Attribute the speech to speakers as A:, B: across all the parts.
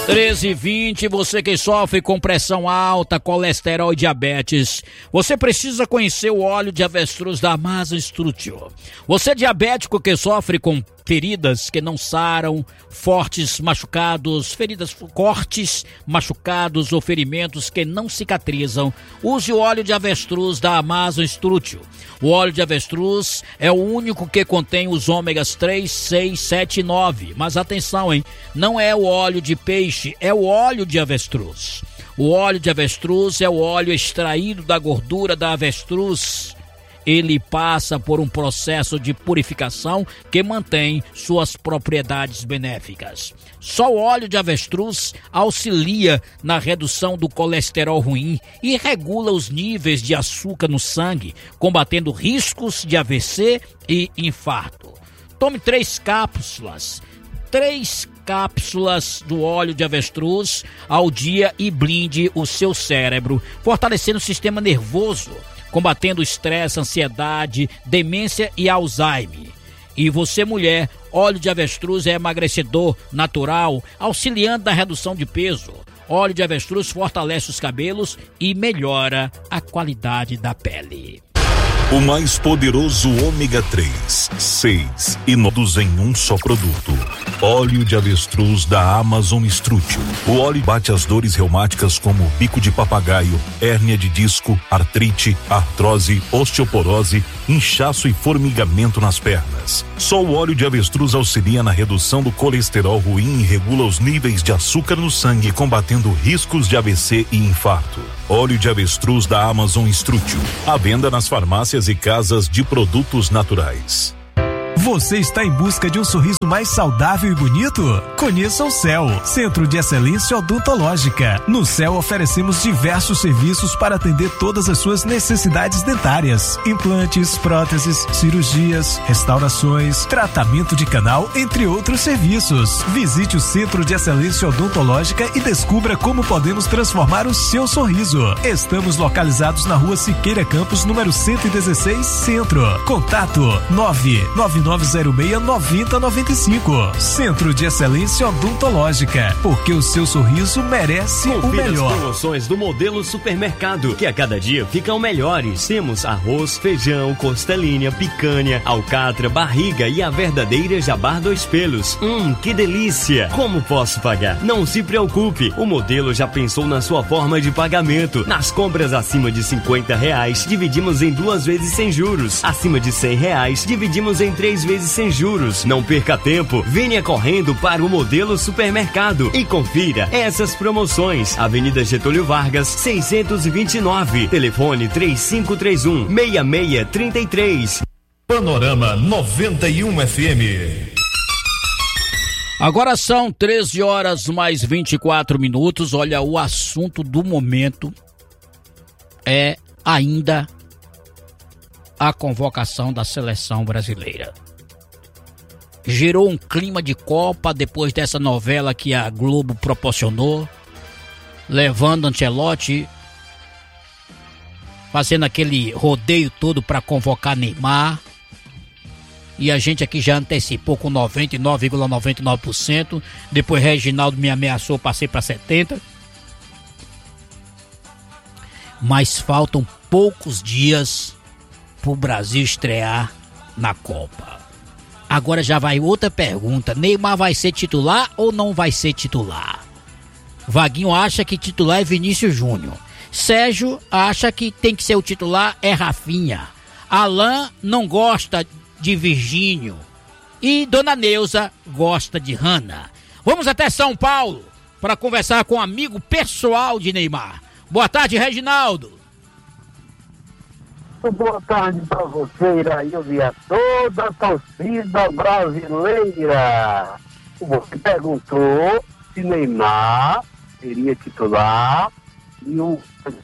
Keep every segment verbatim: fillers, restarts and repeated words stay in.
A: treze e vinte, você que sofre com pressão alta, colesterol e diabetes, você precisa conhecer o óleo de avestruz da Amazon Structure. Você é diabético que sofre com feridas que não saram, fortes machucados, feridas, cortes, machucados ou ferimentos que não cicatrizam, use o óleo de avestruz da Amazon Structure. O óleo de avestruz é o único que contém os ômegas três, seis, sete e nove. Mas atenção, hein? Não é o óleo de peixe, é o óleo de avestruz. O óleo de avestruz é o óleo extraído da gordura da avestruz. Ele passa por um processo de purificação que mantém suas propriedades benéficas. Só o óleo de avestruz auxilia na redução do colesterol ruim e regula os níveis de açúcar no sangue, combatendo riscos de A V C e infarto. Tome três cápsulas, três cápsulas do óleo de avestruz ao dia e blinde o seu cérebro, fortalecendo o sistema nervoso, combatendo estresse, ansiedade, demência e Alzheimer. E você, mulher, óleo de avestruz é emagrecedor natural, auxiliando na redução de peso. Óleo de avestruz fortalece os cabelos e melhora a qualidade da pele.
B: O mais poderoso ômega três, seis e nodos em um só produto. Óleo de avestruz da Amazon Structure. O óleo bate as dores reumáticas como bico de papagaio, hérnia de disco, artrite, artrose, osteoporose, inchaço e formigamento nas pernas. Só o óleo de avestruz auxilia na redução do colesterol ruim e regula os níveis de açúcar no sangue, combatendo riscos de A V C e infarto. Óleo de avestruz da Amazon Structure. À venda nas farmácias e casas de produtos naturais.
C: Você está em busca de um sorriso mais saudável e bonito? Conheça o C E L, Centro de Excelência Odontológica. No C E L oferecemos diversos serviços para atender todas as suas necessidades dentárias: implantes, próteses, cirurgias, restaurações, tratamento de canal, entre outros serviços. Visite o Centro de Excelência Odontológica e descubra como podemos transformar o seu sorriso. Estamos localizados na Rua Siqueira Campos, número cento e dezesseis, Centro. Contato nove nove nove zero seis nove zero nove cinco. Centro de Excelência Odontológica, porque o seu sorriso merece
D: Confira
C: o melhor.
D: as promoções do Modelo Supermercado, que a cada dia ficam melhores. Temos arroz, feijão, costelinha, picanha, alcatra, barriga e a verdadeira Jabar Dois Pelos. Hum, que delícia! Como posso pagar? Não se preocupe, o Modelo já pensou na sua forma de pagamento. Nas compras acima de cinquenta reais, dividimos em duas vezes sem juros. Acima de cem reais, dividimos em três vezes sem juros. Não perca tempo, venha correndo para o Modelo Supermercado e confira essas promoções. Avenida Getúlio Vargas, seiscentos e vinte e nove, telefone três cinco três um, seis seis três três.
E: Panorama noventa e um F M.
A: Agora são treze horas mais vinte e quatro minutos. Olha, o assunto do momento é ainda a convocação da seleção brasileira. Gerou um clima de Copa depois dessa novela que a Globo proporcionou, levando Ancelotti, fazendo aquele rodeio todo para convocar Neymar. E a gente aqui já antecipou com noventa e nove vírgula noventa e nove por cento. Depois Reginaldo me ameaçou, passei para setenta por cento. Mas faltam poucos dias para o Brasil estrear na Copa. Agora já vai outra pergunta: Neymar vai ser titular ou não vai ser titular? Vaguinho acha que titular é Vinícius Júnior. Sérgio acha que tem que ser o titular é Rafinha. Alain não gosta de Virgínio. E Dona Neuza gosta de Hanna. Vamos até São Paulo para conversar com um amigo pessoal de Neymar. Boa tarde, Reginaldo.
F: Boa tarde para você, Iraildo, e a toda a torcida brasileira. Você perguntou se Neymar seria titular e o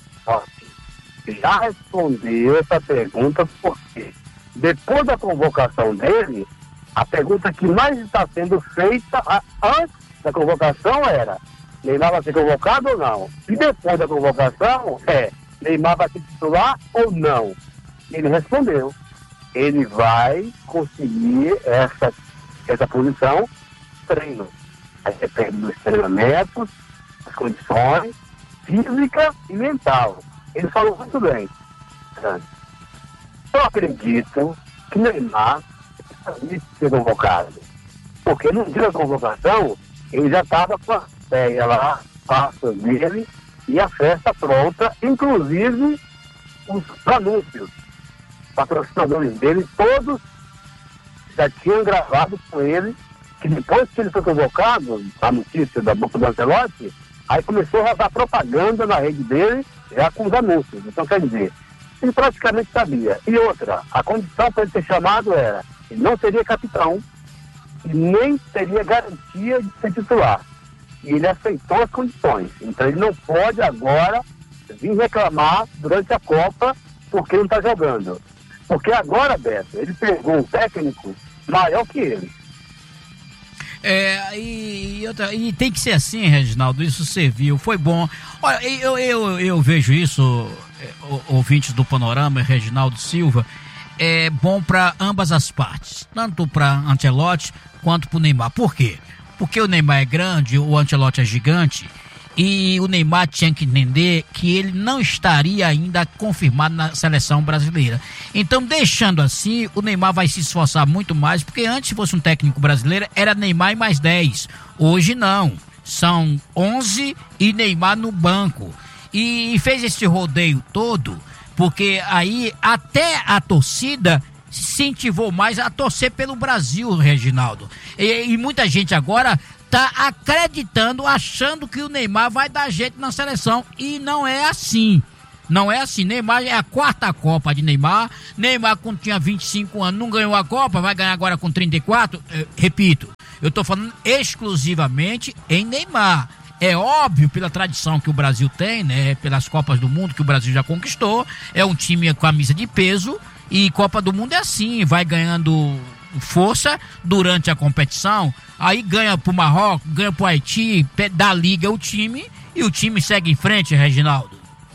F: já respondeu essa pergunta, porque depois da convocação dele, a pergunta que mais está sendo feita a, antes da convocação era: Neymar vai ser convocado ou não? E depois da convocação é: Neymar vai ser titular ou não? Ele respondeu: ele vai conseguir essa, essa posição treino. Aí depende dos treinamentos, das condições física e mental. Ele falou muito bem. Eu acredito que Neymar sabia ser convocado. Porque no dia da convocação, ele já estava com a ideia lá, passos dele e a festa pronta, inclusive os anúncios. Patrocinadores dele, todos já tinham gravado com ele, que depois que ele foi convocado, a notícia da boca do Ancelotti, aí começou a rodar propaganda na rede dele, já com os anúncios. Então, quer dizer, ele praticamente sabia. E outra, a condição para ele ser chamado era, ele não seria capitão e nem teria garantia de ser titular. E ele aceitou as condições. Então, ele não pode agora vir reclamar durante a Copa porque não está jogando. Porque agora, Beto, ele pegou um técnico maior que ele.
A: É, e, e, outra, e tem que ser assim, Reginaldo, isso serviu, foi bom. Olha, eu, eu, eu vejo isso, é, ouvintes do Panorama, Reginaldo Silva, é bom para ambas as partes, tanto para Ancelotti quanto para o Neymar. Por quê? Porque o Neymar é grande, o Ancelotti é gigante, e o Neymar tinha que entender que ele não estaria ainda confirmado na seleção brasileira. Então, deixando assim, o Neymar vai se esforçar muito mais, porque antes, se fosse um técnico brasileiro, era Neymar e mais dez. Hoje não, são onze e Neymar no banco. E fez esse rodeio todo, porque aí até a torcida se incentivou mais a torcer pelo Brasil, Reginaldo. E, e muita gente agora tá acreditando, achando que o Neymar vai dar jeito na seleção, e não é assim. Não é assim. Neymar é a quarta Copa de Neymar. Neymar, quando tinha vinte e cinco anos, não ganhou a Copa, vai ganhar agora com trinta e quatro. Eu, repito, eu tô falando exclusivamente em Neymar. É óbvio, pela tradição que o Brasil tem, né? Pelas Copas do Mundo que o Brasil já conquistou, é um time com a camisa de peso, e Copa do Mundo é assim, vai ganhando força durante a competição, aí ganha pro Marrocos, ganha pro Haiti, dá liga o time, e o time segue em frente, Reginaldo.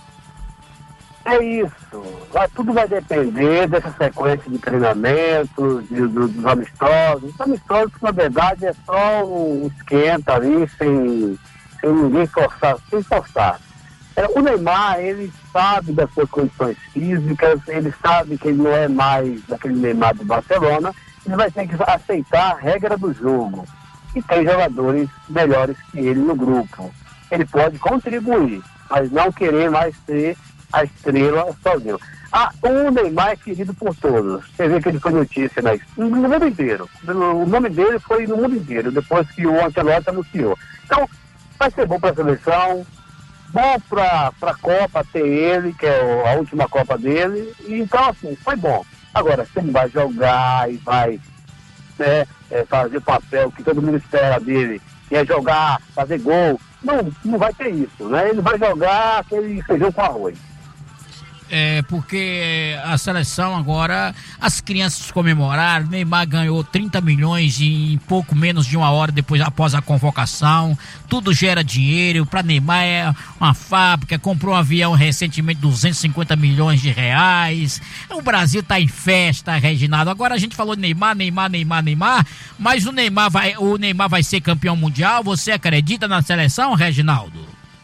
F: É isso, vai, tudo vai depender dessa sequência de treinamentos, de, do, dos amistosos. Os amistosos, na verdade, é só um esquenta ali, sem, sem ninguém forçar, sem forçar. É, o Neymar, ele sabe das suas condições físicas, ele sabe que ele não é mais daquele Neymar do Barcelona, ele vai ter que aceitar a regra do jogo. E tem jogadores melhores que ele no grupo. Ele pode contribuir, mas não querer mais ser a estrela sozinho. Ah, o Neymar é querido por todos. Você vê que ele foi notícia, né? No mundo inteiro. O nome dele foi no mundo inteiro, depois que o Ancelotti anunciou. Então, vai ser bom para a seleção, bom para a Copa ter ele, que é a última Copa dele. E, então, assim, foi bom. Agora, se ele vai jogar e vai, né, é, fazer o papel que todo mundo espera dele, que é jogar, fazer gol, não, não vai ter isso, né? Ele vai jogar aquele feijão com arroz.
A: É, porque a seleção agora, as crianças comemoraram, Neymar ganhou trinta milhões em pouco menos de uma hora depois, após a convocação, tudo gera dinheiro, para Neymar é uma fábrica, comprou um avião recentemente, duzentos e cinquenta milhões de reais, o Brasil tá em festa, Reginaldo. Agora a gente falou Neymar, Neymar, Neymar, Neymar, mas o Neymar vai, o Neymar vai ser campeão mundial, você acredita na seleção, Reginaldo?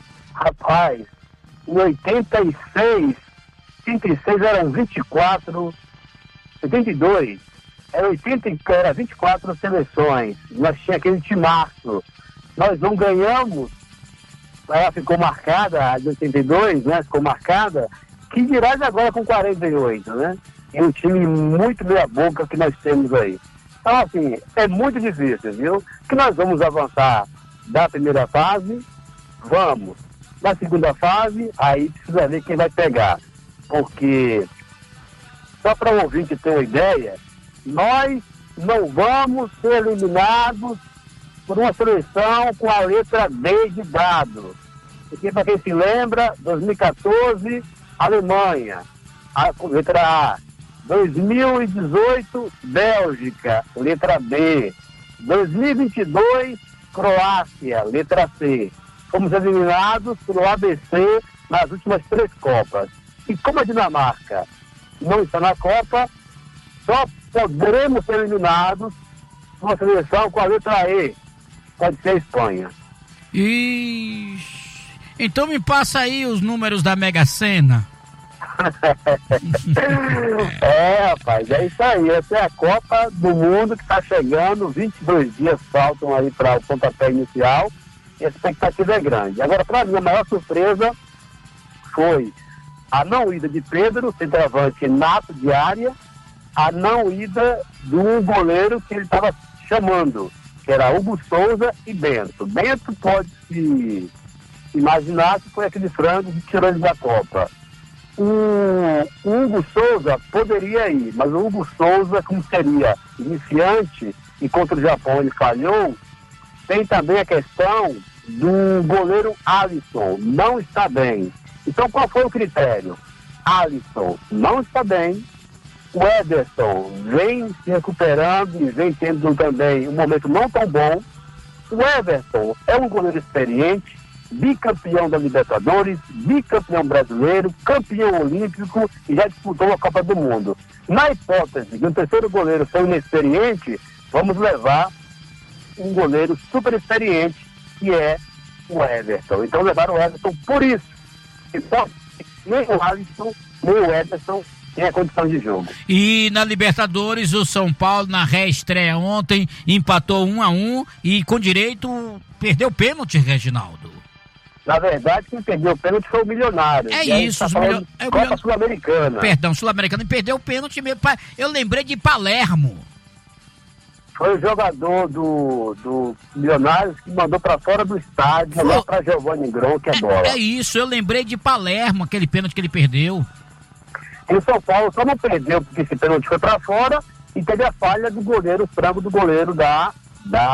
F: Rapaz, em oitenta e seis, oitenta e seis eram vinte e quatro, oitenta e dois, era, oitenta, era vinte e quatro seleções, nós tínhamos aquele timaço, nós não ganhamos, ela ficou marcada, a de oitenta e dois, né, ficou marcada, que dirá de agora com quarenta e oito, né, é um time muito meia boca que nós temos aí. Então, assim, é muito difícil, viu, que nós vamos avançar da primeira fase, vamos, na segunda fase, aí precisa ver quem vai pegar. Porque, só para o ouvinte ter uma ideia, nós não vamos ser eliminados por uma seleção com a letra D de dado. Porque, para quem se lembra, dois mil e quatorze, Alemanha, a letra A. dois mil e dezoito, Bélgica, letra B. dois mil e vinte e dois, Croácia, letra C. Fomos eliminados pelo A B C nas últimas três Copas. E como a Dinamarca não está na Copa, só poderemos ser eliminados por uma seleção com a letra E. pode ser a Espanha.
A: Ixi. Então me passa aí os números da Mega Sena.
F: É, rapaz, é isso aí. Essa é a Copa do Mundo que está chegando. vinte e dois dias faltam aí para o pontapé inicial. E a expectativa é grande. Agora, para mim, a maior surpresa foi a não ida de Pedro, centroavante nato de área, a não ida do goleiro que ele estava chamando, que era Hugo Souza e Bento. Bento pode se imaginar que foi aquele frango que tirou ele da Copa. O, o Hugo Souza poderia ir, mas o Hugo Souza, como seria iniciante e contra o Japão ele falhou, tem também a questão do goleiro Alisson, não está bem. Então qual foi o critério? Alisson não está bem, o Ederson vem se recuperando e vem tendo também um momento não tão bom. O Everton é um goleiro experiente, bicampeão da Libertadores, bicampeão brasileiro, campeão olímpico e já disputou a Copa do Mundo. Na hipótese de um terceiro goleiro ser inexperiente, vamos levar um goleiro super experiente, que é o Everton. Então levaram o Everton por isso. Então, nem o Alisson, nem o Everton tem a condição de jogo.
A: E na Libertadores, o São Paulo, na reestreia ontem, empatou um a um e com direito perdeu o pênalti, Reginaldo.
F: Na verdade, quem perdeu o pênalti foi o Milionário.
A: É isso,
F: tá
A: os milio... é
F: Copa
A: milio...
F: Sul-Americana.
A: Perdão, Sul-Americana, e perdeu o pênalti mesmo. Eu lembrei de Palermo.
F: Foi o jogador do, do Milionários que mandou pra fora do estádio,
A: Foi...
F: lá pra Giovanni Grão, que é bola.
A: É isso, eu lembrei de Palermo, aquele pênalti que ele perdeu.
F: E o São Paulo só não perdeu porque esse pênalti foi pra fora e teve a falha do goleiro, o frango do goleiro da, da